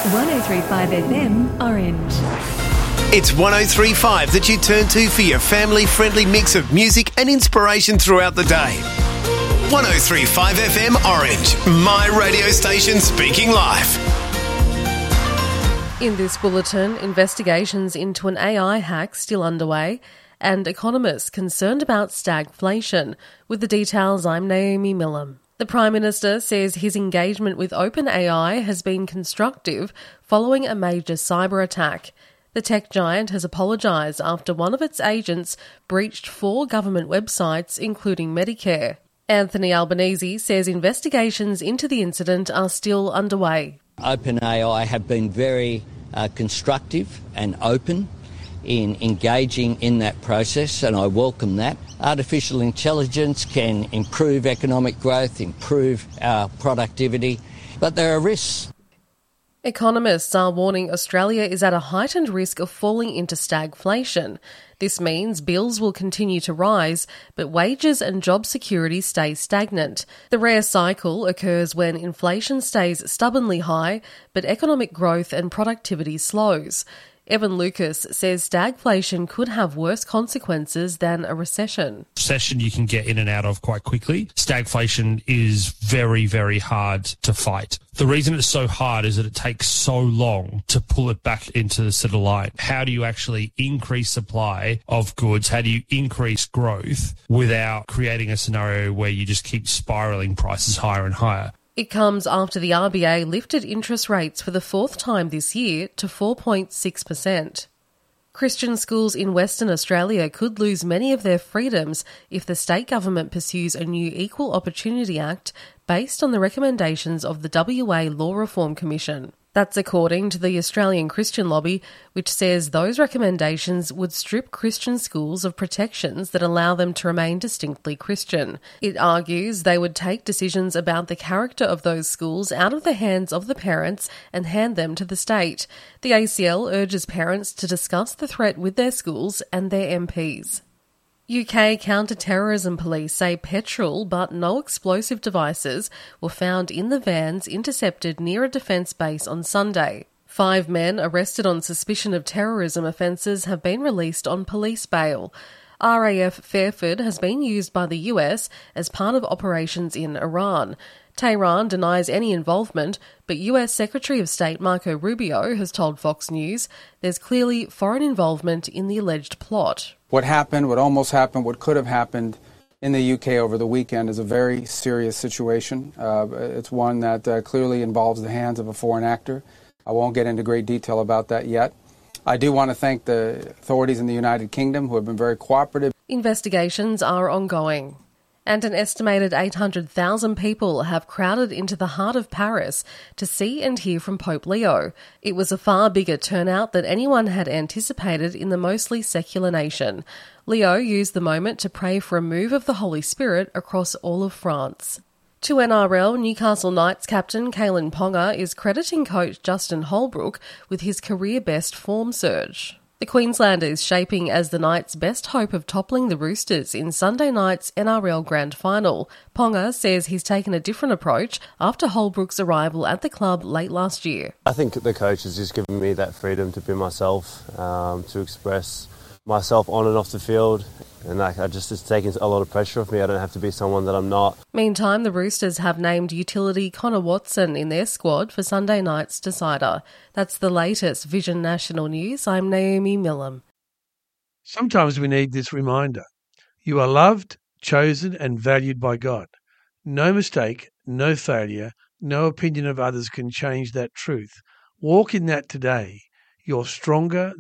103.5 FM Orange. It's 103.5 that you turn to for your family-friendly mix of music and inspiration throughout the day. 103.5 FM Orange, my radio station speaking live. In this bulletin, investigations into an AI hack still underway and economists concerned about stagflation. With the details, I'm Naomi Millam. The Prime Minister says his engagement with OpenAI has been constructive following a major cyber attack. The tech giant has apologised after one of its agents breached 4 government websites, including Medicare. Anthony Albanese says investigations into the incident are still underway. OpenAI have been very constructive and open in engaging in that process, and I welcome that. Artificial intelligence can improve economic growth, improve our productivity, but there are risks. Economists are warning Australia is at a heightened risk of falling into stagflation. This means bills will continue to rise, but wages and job security stay stagnant. The rare cycle occurs when inflation stays stubbornly high, but economic growth and productivity slows. Evan Lucas says stagflation could have worse consequences than a recession. Recession you can get in and out of quite quickly. Stagflation is very, very hard to fight. The reason it's so hard is that it takes so long to pull it back into the center line. How do you actually increase supply of goods? How do you increase growth without creating a scenario where you just keep spiraling prices higher and higher? It comes after the RBA lifted interest rates for the 4th time this year to 4.6%. Christian schools in Western Australia could lose many of their freedoms if the state government pursues a new Equal Opportunity Act based on the recommendations of the WA Law Reform Commission. That's according to the Australian Christian Lobby, which says those recommendations would strip Christian schools of protections that allow them to remain distinctly Christian. It argues they would take decisions about the character of those schools out of the hands of the parents and hand them to the state. The ACL urges parents to discuss the threat with their schools and their MPs. UK counter-terrorism police say petrol but no explosive devices were found in the vans intercepted near a defence base on Sunday. 5 men arrested on suspicion of terrorism offences have been released on police bail. RAF Fairford has been used by the US as part of operations in Iran. Tehran denies any involvement, but US Secretary of State Marco Rubio has told Fox News there's clearly foreign involvement in the alleged plot. What happened, what almost happened, what could have happened in the UK over the weekend is a very serious situation. It's one that clearly involves the hands of a foreign actor. I won't get into great detail about that yet. I do want to thank the authorities in the United Kingdom who have been very cooperative. Investigations are ongoing. And an estimated 800,000 people have crowded into the heart of Paris to see and hear from Pope Leo. It was a far bigger turnout than anyone had anticipated in the mostly secular nation. Leo used the moment to pray for a move of the Holy Spirit across all of France. To NRL, Newcastle Knights captain Kalen Ponga is crediting coach Justin Holbrook with his career-best form surge. The Queenslander is shaping as the Knights' best hope of toppling the Roosters in Sunday night's NRL Grand Final. Ponga says he's taken a different approach after Holbrook's arrival at the club late last year. I think the coach has just given me that freedom to be myself, to express myself on and off the field, and it's taken a lot of pressure off me. I don't have to be someone that I'm not. Meantime, the Roosters have named utility Connor Watson in their squad for Sunday night's decider. That's the latest Vision National News. I'm Naomi Millam. Sometimes we need this reminder. You are loved, chosen and valued by God. No mistake, no failure, no opinion of others can change that truth. Walk in that today. You're stronger